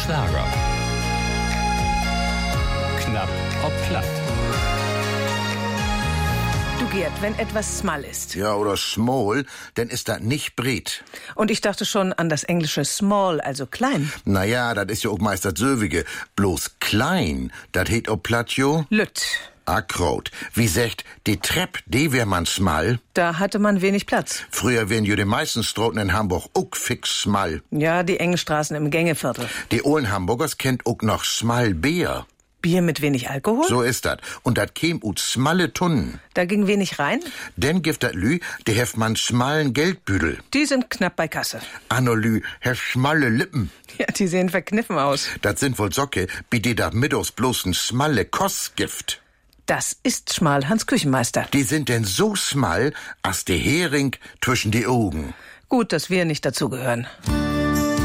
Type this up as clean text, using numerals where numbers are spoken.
Schlager. Knapp ob platt. Du Gerd, wenn etwas small ist. Ja, oder small, dann ist das nicht bret. Und ich dachte schon an das englische small, also klein. Naja, das ist ja auch meist das Söwige. Bloß klein, das heet ob platt jo? Lütt. Akraut. Wie sagt, die Trepp, die wär man smal. Da hatte man wenig Platz. Früher wären jo die meisten Stroten in Hamburg auch fix smal. Ja, die engen Straßen im Gängeviertel. Die ollen Hamburgers kennt auch noch smal Bier. Bier mit wenig Alkohol? So ist dat. Und dat käm ut smalle Tunnen. Da ging wenig rein? Denn gibt dat Lü, die heft man schmalen Geldbüdel. Die sind knapp bei Kasse. Anno Lü, heft schmalle Lippen. Ja, die sehen verkniffen aus. Dat sind wohl Socke, bi die da mittags bloß n smalle Kostgift. Das ist schmal, Hans Küchenmeister. Die sind denn so smal, as de Hering zwischen die Augen. Gut, dass wir nicht dazugehören.